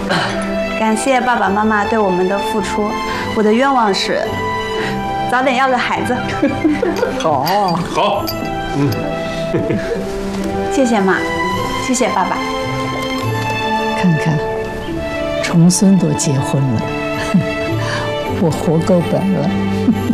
感谢爸爸妈妈对我们的付出。我的愿望是早点要个孩子。 好， 好， 谢谢妈，谢谢爸爸。 看看，重孙都结婚了，我活够本了。